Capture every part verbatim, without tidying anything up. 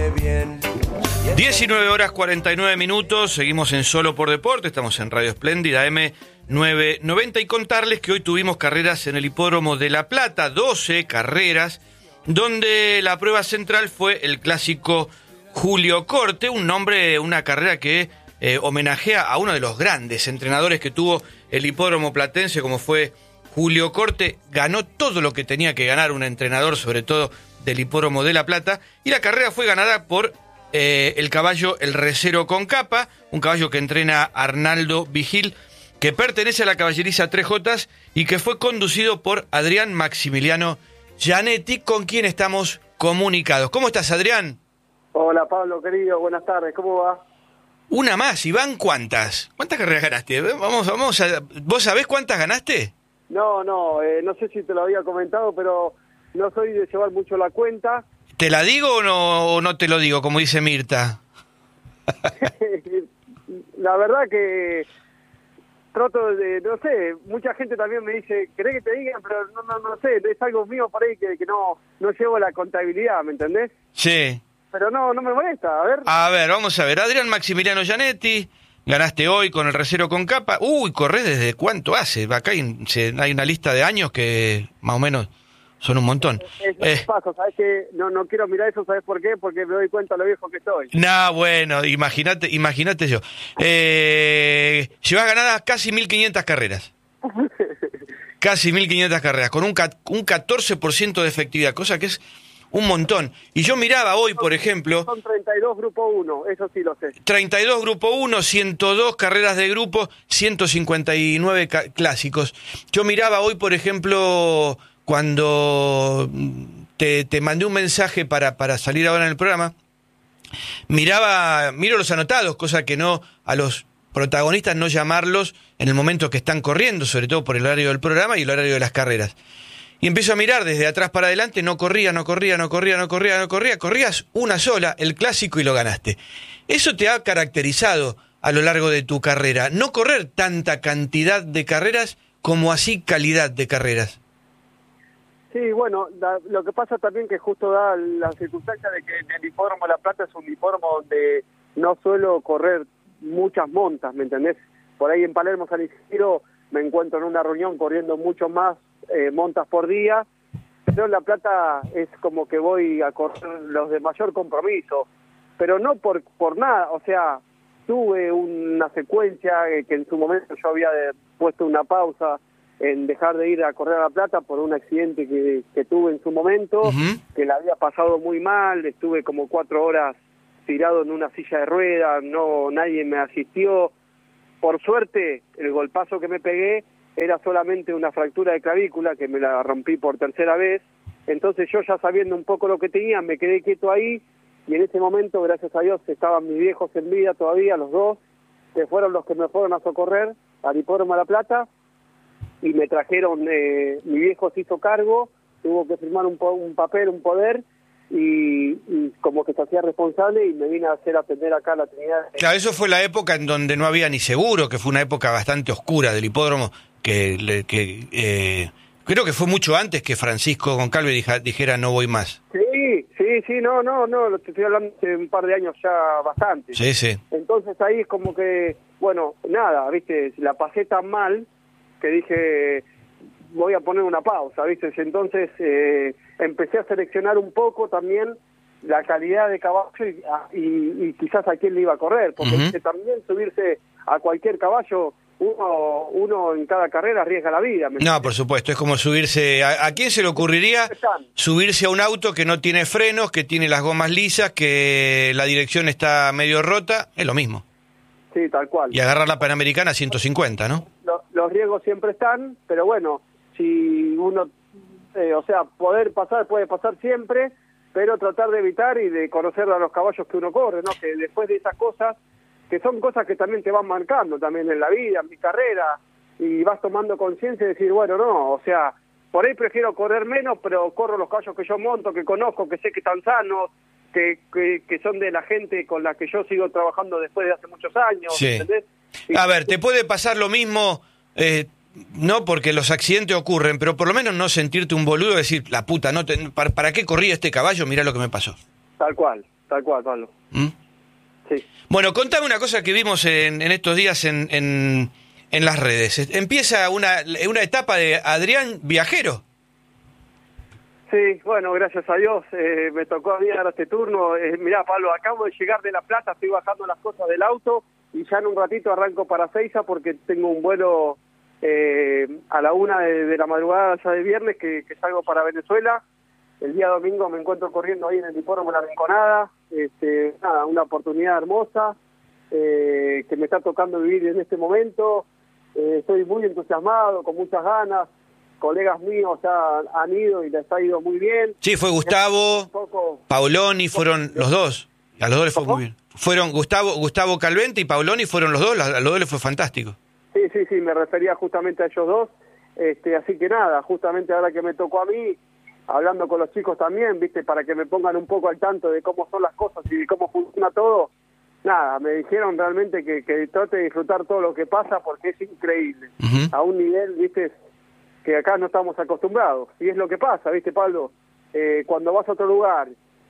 pone bien. diecinueve horas cuarenta y nueve minutos, seguimos en Solo por Deporte, estamos en Radio Espléndida eme novecientos noventa y contarles que hoy tuvimos carreras en el Hipódromo de La Plata, doce carreras, donde la prueba central fue el clásico Julio Corte, un nombre, una carrera que eh, homenajea a uno de los grandes entrenadores que tuvo el Hipódromo platense, como fue Julio Corte. Ganó todo lo que tenía que ganar un entrenador, sobre todo del Hipódromo de La Plata, y la carrera fue ganada por eh, el caballo El Recero con Capa, un caballo que entrena Arnaldo Vigil, que pertenece a la caballeriza Tres Jotas y que fue conducido por Adrián Maximiliano Gianetti, con quien estamos comunicados. ¿Cómo estás, Adrián? Hola, Pablo, querido, buenas tardes, ¿cómo va? Una más, Iván, ¿cuántas? ¿Cuántas carreras ganaste? Vamos, vamos a... ¿Vos sabés cuántas ganaste? No, no, eh, no sé si te lo había comentado, pero no soy de llevar mucho la cuenta. ¿Te la digo o no, o no te lo digo, como dice Mirta? La verdad que trato de, no sé, mucha gente también me dice, ¿querés que te digan? Pero no, no, no sé, es algo mío por ahí que, que no, no llevo la contabilidad, ¿me entendés? Sí. Pero no, no me molesta, a ver. A ver, vamos a ver, Adrián Maximiliano Gianetti, ganaste hoy con El Recero con Capa. Uy, corres desde cuánto hace. Acá hay, se, hay una lista de años que más o menos son un montón. Eso eh. pasa, ¿sabes qué? No, no quiero mirar eso, ¿sabes por qué? Porque me doy cuenta lo viejo que soy. No, bueno, imagínate, imagínate yo. Eh, llevas ganadas casi mil quinientas carreras. Casi mil quinientas carreras, con un, un catorce por ciento de efectividad, cosa que es un montón. Y yo miraba hoy, por ejemplo... Son treinta y dos grupo uno, eso sí lo sé. treinta y dos grupo uno, ciento dos carreras de grupo, ciento cincuenta y nueve ca- clásicos. Yo miraba hoy, por ejemplo, cuando te, te mandé un mensaje para, para salir ahora en el programa, miraba, miro los anotados, cosa que no, a los protagonistas no llamarlos en el momento que están corriendo, sobre todo por el horario del programa y el horario de las carreras. Y empiezo a mirar desde atrás para adelante, no corría, no corría, no corría, no corría, no corría, corrías una sola, el clásico, y lo ganaste. Eso te ha caracterizado a lo largo de tu carrera, no correr tanta cantidad de carreras como así calidad de carreras. Sí, bueno, la, lo que pasa también que justo da la circunstancia de que el Hipódromo La Plata es un hipódromo donde no suelo correr muchas montas, ¿me entendés? Por ahí en Palermo, San Isidro, me encuentro en una reunión corriendo mucho más eh, montas por día, pero en La Plata es como que voy a correr los de mayor compromiso, pero no por por nada, o sea, tuve una secuencia eh, que en su momento yo había de, puesto una pausa en dejar de ir a correr a La Plata por un accidente que, que tuve en su momento, uh-huh. que la había pasado muy mal, estuve como cuatro horas tirado en una silla de ruedas, no, nadie me asistió. Por suerte, el golpazo que me pegué era solamente una fractura de clavícula, que me la rompí por tercera vez. Entonces yo, ya sabiendo un poco lo que tenía, me quedé quieto ahí, y en ese momento, gracias a Dios, estaban mis viejos en vida todavía, los dos, que fueron los que me fueron a socorrer al Hipódromo de La Plata, y me trajeron, eh, mi viejo se hizo cargo, tuvo que firmar un, po- un papel, un poder, y, y como que se hacía responsable, y me vine a hacer atender acá a la Trinidad. Claro, eso fue la época en donde no había ni seguro, que fue una época bastante oscura del hipódromo, que, le, que eh, creo que fue mucho antes que Francisco Goncalves dija, dijera no voy más. Sí, sí, sí, no, no, no, te estoy hablando de un par de años ya bastante. Sí, sí. Entonces ahí es como que, bueno, nada, viste, la pasé tan mal que dije, voy a poner una pausa, viste, entonces eh, empecé a seleccionar un poco también la calidad de caballo y, y, y quizás a quién le iba a correr, porque uh-huh. viste, también subirse a cualquier caballo, uno uno en cada carrera arriesga la vida. ¿Me no, por supuesto, es como subirse, ¿a, a quién se le ocurriría subirse a un auto que no tiene frenos, que tiene las gomas lisas, que la dirección está medio rota? Es lo mismo. Sí, tal cual. Y agarrar la Panamericana a ciento cincuenta, ¿no? Los, los riesgos siempre están, pero bueno, si uno, eh, o sea, poder pasar, puede pasar siempre, pero tratar de evitar y de conocer a los caballos que uno corre, ¿no? Que después de esas cosas, que son cosas que también te van marcando también en la vida, en mi carrera, y vas tomando conciencia y decir, bueno, no, o sea, por ahí prefiero correr menos, pero corro los caballos que yo monto, que conozco, que sé que están sanos, Que, que, que son de la gente con la que yo sigo trabajando después de hace muchos años, sí. ¿entendés? Y, a ver, te puede pasar lo mismo, eh, no porque los accidentes ocurren, pero por lo menos no sentirte un boludo y decir, la puta, no te, ¿para, ¿para qué corría este caballo? Mirá lo que me pasó. Tal cual, tal cual, Pablo. ¿Mm? Sí. Bueno, contame una cosa que vimos en, en estos días en, en, en las redes. Empieza una, una etapa de Adrián viajero. Sí, bueno, gracias a Dios eh, me tocó a mí dar este turno. Eh, mirá, Pablo, acabo de llegar de La Plata, estoy bajando las cosas del auto y ya en un ratito arranco para Seiza porque tengo un vuelo eh, a la una de, de la madrugada ya de viernes que, que salgo para Venezuela. El día domingo me encuentro corriendo ahí en el hipódromo La Rinconada. Este, nada, una oportunidad hermosa eh, que me está tocando vivir en este momento. Eh, estoy muy entusiasmado, con muchas ganas. Colegas míos ya han ido y les ha ido muy bien. Sí, fue Gustavo, poco... Paoloni, fueron los dos. A los dos les fue ¿Cómo? muy bien. Fueron Gustavo Gustavo Calvente y Paoloni, fueron los dos, a los dos les fue fantástico. Sí, sí, sí, me refería justamente a ellos dos. Este, así que nada, justamente ahora que me tocó a mí, hablando con los chicos también, viste, para que me pongan un poco al tanto de cómo son las cosas y de cómo funciona todo. Nada, me dijeron realmente que, que trate de disfrutar todo lo que pasa porque es increíble. Uh-huh. A un nivel, viste, que acá no estamos acostumbrados. Y es lo que pasa, viste, Pablo, eh, cuando vas a otro lugar,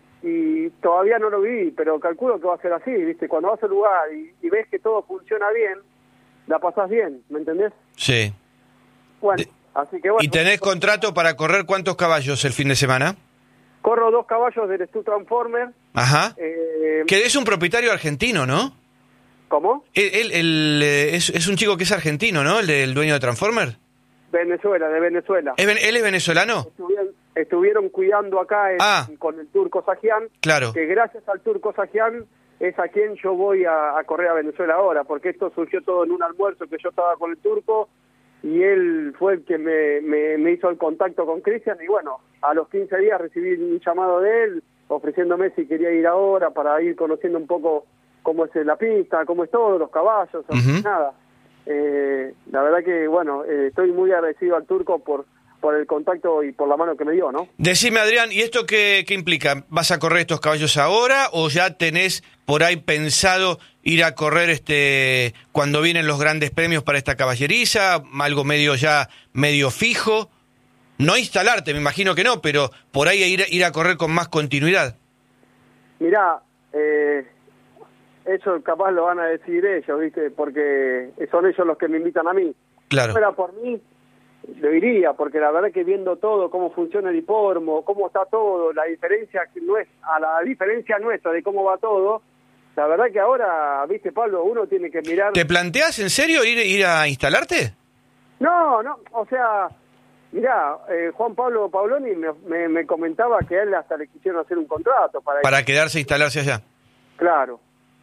y todavía no lo vi, pero calculo que va a ser así, viste, cuando vas a un lugar y, y ves que todo funciona bien, la pasás bien, ¿me entendés? Sí. Bueno, De... así que bueno. ¿Y tenés contrato para correr cuántos caballos el fin de semana? Corro dos caballos del Stu Transformer. Ajá. Eh, que es un propietario argentino, ¿no? ¿Cómo? Él, él, él, eh, es, es un chico que es argentino, ¿no? El del dueño de Transformer. Venezuela, de Venezuela. ¿Es, ¿Él es venezolano? Estuvieron, estuvieron cuidando acá en, ah, con el Turco Sajian, claro. que gracias al Turco Sajian es a quien yo voy a, a correr a Venezuela ahora, porque esto surgió todo en un almuerzo que yo estaba con el Turco y él fue el que me, me, me hizo el contacto con Cristian y bueno, a los quince días recibí un llamado de él ofreciéndome si quería ir ahora para ir conociendo un poco cómo es la pista, cómo es todo, los caballos, uh-huh. nada. Eh, la verdad que, bueno, eh, estoy muy agradecido al Turco por, por el contacto y por la mano que me dio, ¿no? Decime, Adrián, ¿y esto qué, qué implica? ¿Vas a correr estos caballos ahora o ya tenés por ahí pensado ir a correr este cuando vienen los grandes premios para esta caballeriza? Algo medio ya, medio fijo. No instalarte, me imagino que no, pero por ahí ir, ir a correr con más continuidad. Mirá, eh... eso capaz lo van a decidir ellos, ¿viste? Porque son ellos los que me invitan a mí. Claro. Si fuera por mí, lo iría, porque la verdad que viendo todo, cómo funciona el hipódromo, cómo está todo, la diferencia que no es, a la diferencia nuestra de cómo va todo, la verdad que ahora, ¿viste, Pablo? Uno tiene que mirar... ¿Te planteás en serio ir, ir a instalarte? No, no, o sea... Mirá, eh, Juan Pablo Paoloni me, me, me comentaba que a él hasta le quisieron hacer un contrato para... Para quedarse e instalarse allá. Claro.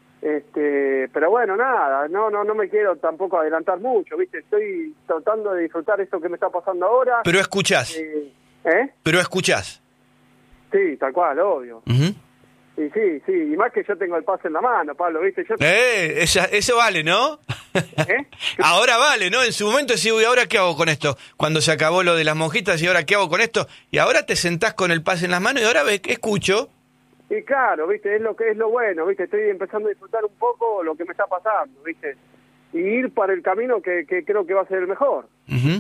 Este, pero bueno, nada, no no no me quiero tampoco adelantar mucho, ¿viste? Estoy tratando de disfrutar esto que me está pasando ahora. Pero escuchás. Eh, ¿Eh? Pero escuchás. Sí, tal cual, obvio. Uh-huh. Y sí, sí, y más que yo tengo el pase en la mano, Pablo, ¿viste? Yo... Eh, esa, eso vale, ¿no? ¿Eh? Ahora vale, ¿no? En su momento decís, uy, ¿ahora qué hago con esto? Cuando se acabó lo de las monjitas, ¿y ahora qué hago con esto? Y ahora te sentás con el pase en las manos y ahora ves, escucho... Y claro, viste, es lo que es lo bueno, viste, estoy empezando a disfrutar un poco lo que me está pasando, viste, y ir para el camino que, que creo que va a ser el mejor. Uh-huh.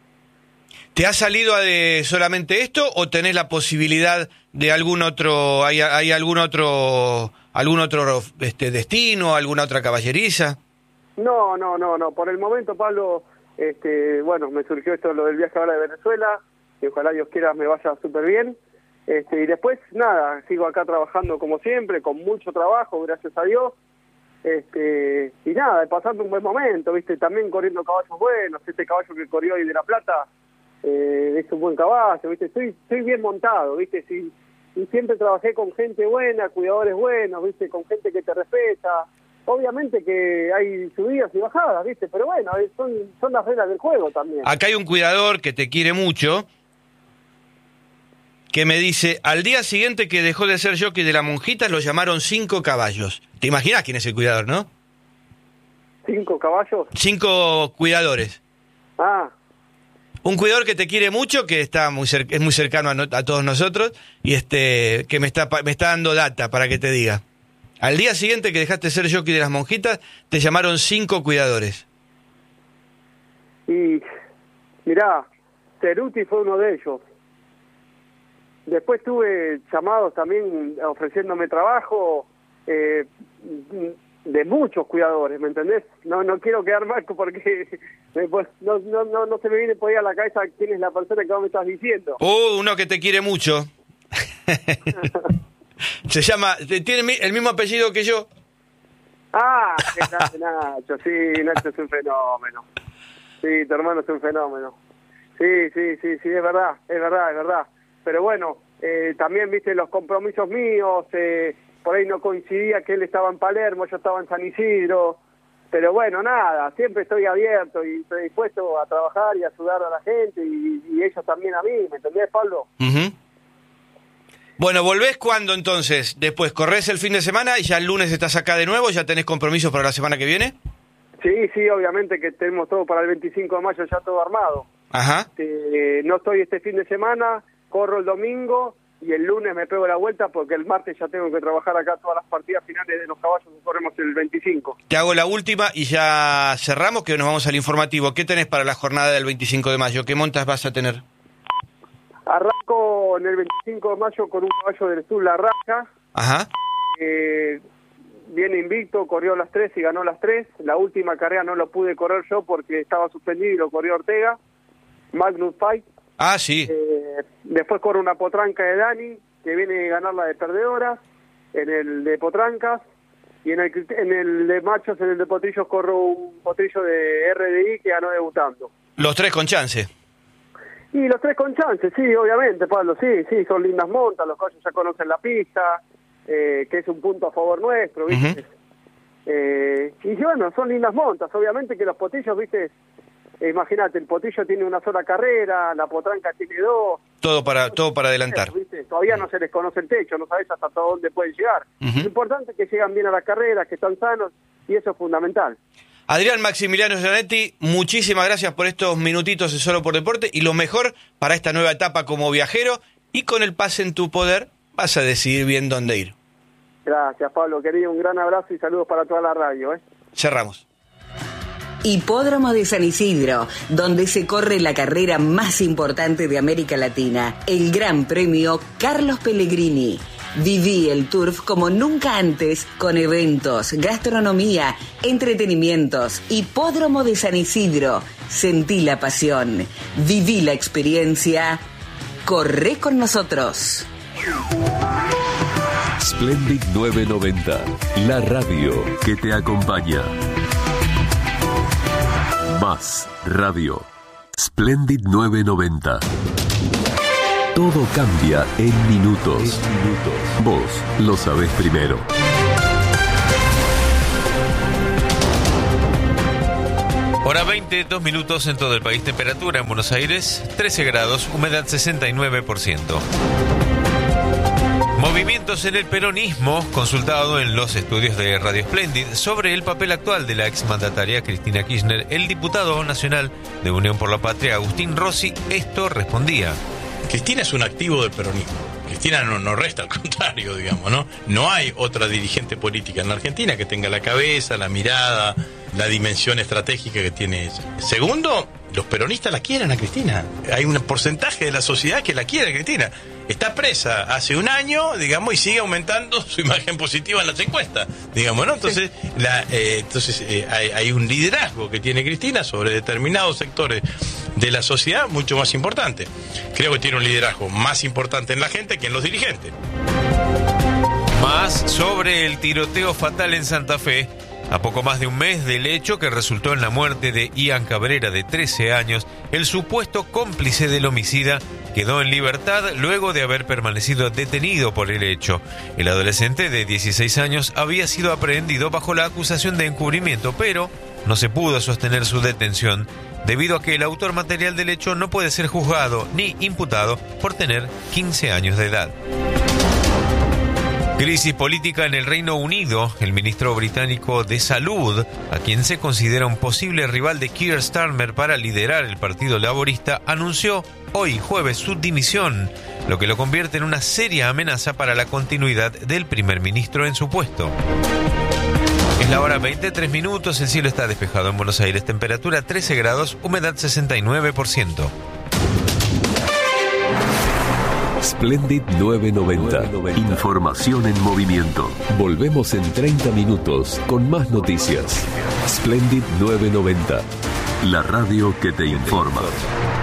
¿Te ha salido de solamente esto o tenés la posibilidad de algún otro, hay, hay algún otro, algún otro este, destino, alguna otra caballeriza? No, no, no, no, por el momento, Pablo, este, bueno, me surgió esto, lo del viaje ahora de Venezuela, y ojalá Dios quiera me vaya súper bien. Este, y después, nada, sigo acá trabajando como siempre, con mucho trabajo, gracias a Dios. Este, y nada, pasando un buen momento, ¿viste? También corriendo caballos buenos. Este caballo que corrió hoy de La Plata eh, es un buen caballo, ¿viste? Estoy, estoy bien montado, ¿viste? Sí, y siempre trabajé con gente buena, cuidadores buenos, ¿viste? Con gente que te respeta. Obviamente que hay subidas y bajadas, ¿viste? Pero bueno, son, son las reglas del juego también. Acá hay un cuidador que te quiere mucho, que me dice, al día siguiente que dejó de ser jockey de la Monjita, lo llamaron cinco caballos. ¿Te imaginas quién es el cuidador, no? ¿Cinco caballos? Cinco cuidadores. Ah. Un cuidador que te quiere mucho, que está muy cer- es muy cercano a, no- a todos nosotros, y este que me está me está dando data para que te diga. Al día siguiente que dejaste de ser jockey de las Monjitas, te llamaron cinco cuidadores. Y mirá, Ceruti fue uno de ellos. después tuve llamados también ofreciéndome trabajo eh, de muchos cuidadores, ¿me entendés? No no quiero quedar mal porque después no, no, no, no se me viene por ahí a la cabeza quién es la persona que vos me estás diciendo. Oh, uno que te quiere mucho. Se llama, tiene el mismo apellido que yo. Ah, qué grande Nacho, sí, Nacho es un fenómeno. Sí, tu hermano es un fenómeno. Sí, sí, sí, sí, es verdad, es verdad, es verdad. Pero bueno, eh, también, viste, los compromisos míos, eh, por ahí no coincidía que él estaba en Palermo, yo estaba en San Isidro. Pero bueno, nada, siempre estoy abierto y estoy dispuesto a trabajar y a ayudar a la gente y, y ellos también a mí, ¿me entendés, Pablo? Uh-huh. Bueno, ¿volvés cuándo entonces? Después, ¿corres el fin de semana y ya el lunes estás acá de nuevo? ¿Ya tenés compromisos para la semana que viene? Sí, sí, obviamente que tenemos todo para el veinticinco de mayo ya todo armado. Ajá. Eh, no estoy este fin de semana, corro el domingo y el lunes me pego la vuelta porque el martes ya tengo que trabajar acá todas las partidas finales de los caballos que corremos el veinticinco. Te hago la última y ya cerramos, que nos vamos al informativo. ¿Qué tenés para la jornada del veinticinco de mayo? ¿Qué montas vas a tener? Arranco en el veinticinco de mayo con un caballo del sur, La Raja. Ajá. Eh, viene invicto, corrió las tres y ganó las tres. La última carrera no lo pude correr yo porque estaba suspendido y lo corrió Ortega. Magnus Fight. Ah, sí. Eh, después corre una potranca de Dani, que viene a ganar la de perdedoras, en el de potrancas. Y en el, en el de machos, en el de potrillos, corro un potrillo de R D I que ganó debutando. Los tres con chance. Y los tres con chance, sí, obviamente, Pablo, sí, sí, son lindas montas, los caballos ya conocen la pista, eh, que es un punto a favor nuestro, ¿viste? Uh-huh. Eh, y bueno, son lindas montas, obviamente que los potrillos, ¿viste? Eh, imagínate, el potrillo tiene una sola carrera, la potranca tiene dos. Todo para todo para adelantar. ¿Viste? Todavía no se les conoce el techo, no sabes hasta dónde pueden llegar. Uh-huh. Lo importante es que llegan bien a las carreras, que están sanos, y eso es fundamental. Adrián Maximiliano Gianetti, muchísimas gracias por estos minutitos de Solo por Deporte y lo mejor para esta nueva etapa como viajero, y con el pase en tu poder vas a decidir bien dónde ir. Gracias, Pablo, querido, un gran abrazo y saludos para toda la radio. ¿eh? Cerramos. Hipódromo de San Isidro, donde se corre la carrera más importante de América Latina, el Gran Premio Carlos Pellegrini. Viví el turf como nunca antes, con eventos, gastronomía, entretenimientos. Hipódromo de San Isidro. Sentí la pasión. Viví la experiencia. Corre con nosotros. Splendid nueve noventa, la radio que te acompaña. Más radio. Splendid nueve noventa. Todo cambia en minutos. En minutos. Vos lo sabés primero. Hora veinte, dos minutos en todo el país. Temperatura en Buenos Aires, trece grados, humedad sesenta y nueve por ciento. Movimientos en el peronismo, consultado en los estudios de Radio Splendid sobre el papel actual de la exmandataria Cristina Kirchner, el diputado nacional de Unión por la Patria, Agustín Rossi, esto respondía. Cristina es un activo del peronismo. Cristina no, no resta, al contrario, digamos, ¿no? No hay otra dirigente política en la Argentina que tenga la cabeza, la mirada, la dimensión estratégica que tiene ella. Segundo, los peronistas la quieren a Cristina. Hay un porcentaje de la sociedad que la quiere a Cristina. Está presa hace un año, digamos, y sigue aumentando su imagen positiva en las encuestas, digamos, ¿no? Entonces, la, eh, entonces eh, hay, hay un liderazgo que tiene Cristina sobre determinados sectores de la sociedad mucho más importante. Creo que tiene un liderazgo más importante en la gente que en los dirigentes. Más sobre el tiroteo fatal en Santa Fe. A poco más de un mes del hecho que resultó en la muerte de Ian Cabrera, de trece años, el supuesto cómplice del homicida quedó en libertad luego de haber permanecido detenido por el hecho. El adolescente de dieciséis años había sido aprehendido bajo la acusación de encubrimiento, pero no se pudo sostener su detención debido a que el autor material del hecho no puede ser juzgado ni imputado por tener quince años de edad. Crisis política en el Reino Unido. El ministro británico de Salud, a quien se considera un posible rival de Keir Starmer para liderar el Partido Laborista, anunció hoy jueves su dimisión, lo que lo convierte en una seria amenaza para la continuidad del primer ministro en su puesto. Es la hora veintitrés minutos, el cielo está despejado en Buenos Aires, temperatura trece grados, humedad sesenta y nueve por ciento. Splendid novecientos noventa. Información en movimiento. Volvemos en treinta minutos con más noticias. Splendid novecientos noventa. La radio que te informa.